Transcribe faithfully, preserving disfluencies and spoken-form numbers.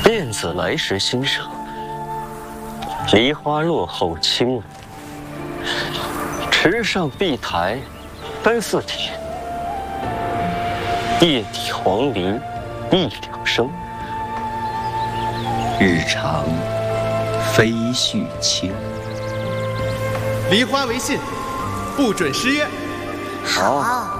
燕子来时欣赏，梨花落后轻舞。池上碧台奔似铁，夜底黄鹂一两声。 日长飞絮轻。 梨花为信，不准失约。 好。